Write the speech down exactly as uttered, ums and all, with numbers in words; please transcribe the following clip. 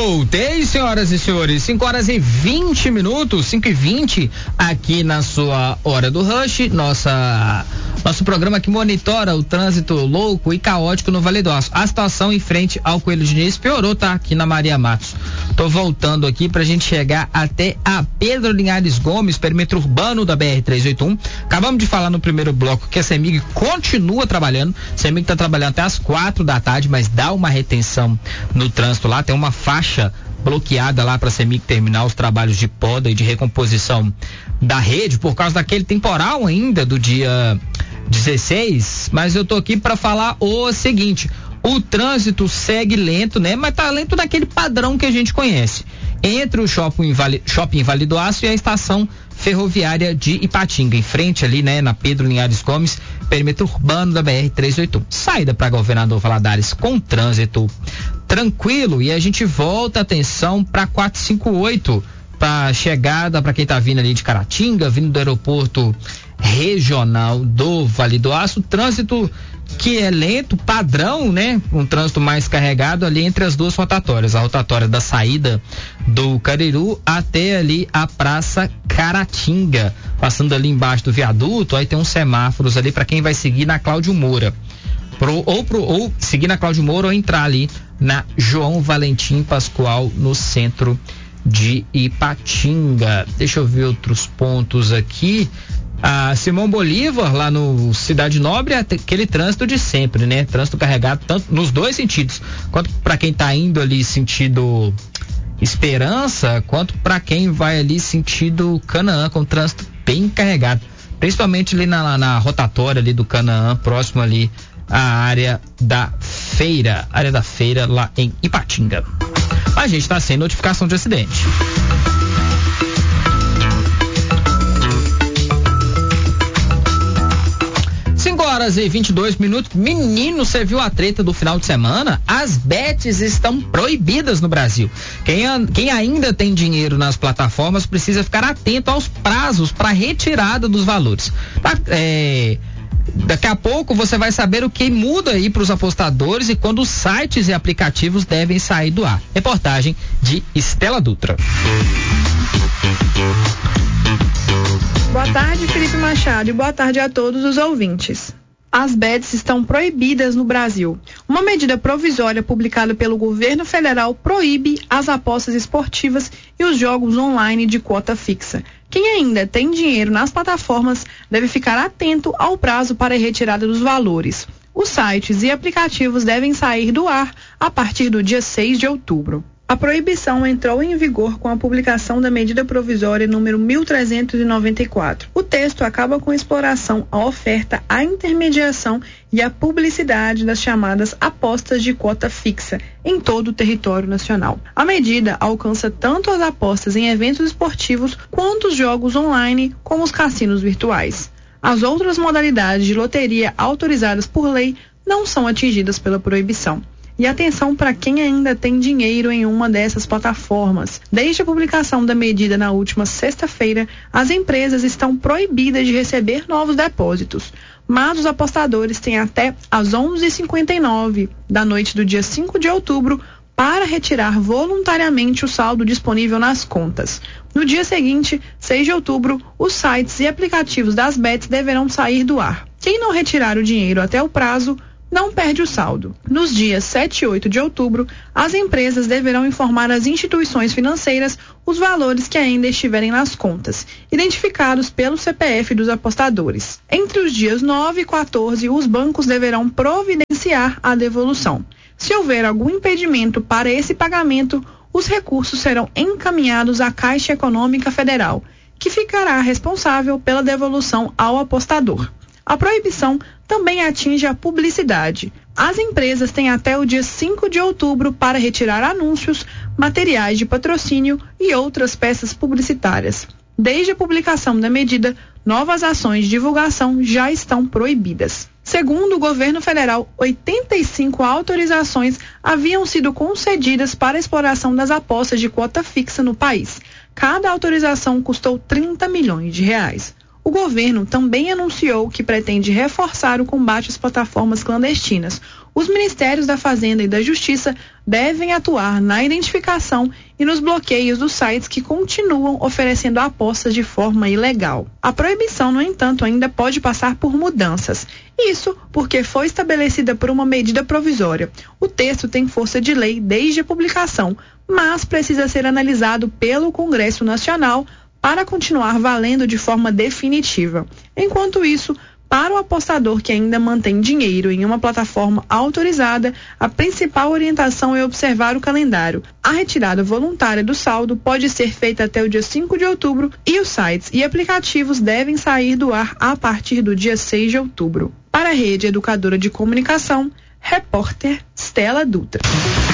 Voltei, senhoras e senhores, cinco horas e vinte minutos, cinco e vinte, aqui na sua Hora do Rush, nossa, nosso programa que monitora o trânsito louco e caótico no Vale do Aço. A situação em frente ao Coelho Diniz piorou, tá? Aqui na Maria Matos. Tô voltando aqui pra gente chegar até a Pedro Linhares Gomes, perímetro urbano da B R trezentos e oitenta e um. Acabamos de falar no primeiro bloco que a CEMIG continua trabalhando. A CEMIG tá trabalhando até as quatro da tarde, mas dá uma retenção no trânsito lá, tem uma faixa bloqueada lá para a CEMIG terminar os trabalhos de poda e de recomposição da rede por causa daquele temporal ainda do dia dezesseis, mas eu tô aqui para falar o seguinte: o trânsito segue lento, né? Mas tá lento naquele padrão que a gente conhece, entre o shopping Vale, shopping Vale do Aço e a estação ferroviária de Ipatinga, em frente ali, né, na Pedro Linhares Gomes, perímetro urbano da B R trezentos e oitenta e um. Saída para Governador Valadares com trânsito tranquilo, e a gente volta a atenção para quatrocentos e cinquenta e oito, para chegada para quem tá vindo ali de Caratinga, vindo do aeroporto regional do Vale do Aço, trânsito que é lento, padrão, né? Um trânsito mais carregado ali entre as duas rotatórias, a rotatória da saída do Cariru até ali a Praça Caratinga, passando ali embaixo do viaduto, aí tem uns semáforos ali para quem vai seguir na Cláudio Moura, pro, ou, pro, ou seguir na Cláudio Moura ou entrar ali na João Valentim Pascoal, no centro de Ipatinga. Deixa eu ver outros pontos aqui. A Simão Bolívar, lá no Cidade Nobre, é aquele trânsito de sempre, né? Trânsito carregado tanto nos dois sentidos, quanto para quem tá indo ali sentido Esperança, quanto para quem vai ali sentido Canaã, com trânsito bem carregado, principalmente ali na, na rotatória ali do Canaã, próximo ali à área da feira, área da feira lá em Ipatinga. A gente tá sem notificação de acidente. cinco horas e vinte e dois minutos. Menino, você viu a treta do final de semana? As bets estão proibidas no Brasil. Quem, quem ainda tem dinheiro nas plataformas precisa ficar atento aos prazos para retirada dos valores. Tá, é, daqui a pouco você vai saber o que muda aí para os apostadores e quando os sites e aplicativos devem sair do ar. Reportagem de Estela Dutra. Boa tarde, Felipe Machado, e boa tarde a todos os ouvintes. As bets estão proibidas no Brasil. Uma medida provisória publicada pelo governo federal proíbe as apostas esportivas e os jogos online de quota fixa. Quem ainda tem dinheiro nas plataformas deve ficar atento ao prazo para a retirada dos valores. Os sites e aplicativos devem sair do ar a partir do dia seis de outubro. A proibição entrou em vigor com a publicação da medida provisória número mil trezentos e noventa e quatro. O texto acaba com a exploração, a oferta, a intermediação e a publicidade das chamadas apostas de quota fixa em todo o território nacional. A medida alcança tanto as apostas em eventos esportivos quanto os jogos online, como os cassinos virtuais. As outras modalidades de loteria autorizadas por lei não são atingidas pela proibição. E atenção para quem ainda tem dinheiro em uma dessas plataformas. Desde a publicação da medida na última sexta-feira, as empresas estão proibidas de receber novos depósitos. Mas os apostadores têm até às onze e cinquenta e nove da noite do dia cinco de outubro para retirar voluntariamente o saldo disponível nas contas. No dia seguinte, seis de outubro, os sites e aplicativos das bets deverão sair do ar. Quem não retirar o dinheiro até o prazo não perde o saldo. Nos dias sete e oito de outubro, as empresas deverão informar às instituições financeiras os valores que ainda estiverem nas contas, identificados pelo C P F dos apostadores. Entre os dias nove e quatorze, os bancos deverão providenciar a devolução. Se houver algum impedimento para esse pagamento, os recursos serão encaminhados à Caixa Econômica Federal, que ficará responsável pela devolução ao apostador. A proibição também atinge a publicidade. As empresas têm até o dia cinco de outubro para retirar anúncios, materiais de patrocínio e outras peças publicitárias. Desde a publicação da medida, novas ações de divulgação já estão proibidas. Segundo o governo federal, oitenta e cinco autorizações haviam sido concedidas para a exploração das apostas de quota fixa no país. Cada autorização custou trinta milhões de reais. O governo também anunciou que pretende reforçar o combate às plataformas clandestinas, Os Ministérios da Fazenda e da Justiça devem atuar na identificação e nos bloqueios dos sites que continuam oferecendo apostas de forma ilegal. A proibição, no entanto, ainda pode passar por mudanças. Isso porque foi estabelecida por uma medida provisória. O texto tem força de lei desde a publicação, mas precisa ser analisado pelo Congresso Nacional para continuar valendo de forma definitiva. Enquanto isso, para o apostador que ainda mantém dinheiro em uma plataforma autorizada, a principal orientação é observar o calendário. A retirada voluntária do saldo pode ser feita até o dia cinco de outubro e os sites e aplicativos devem sair do ar a partir do dia seis de outubro. Para a Rede Educadora de Comunicação, repórter Stella Dutra.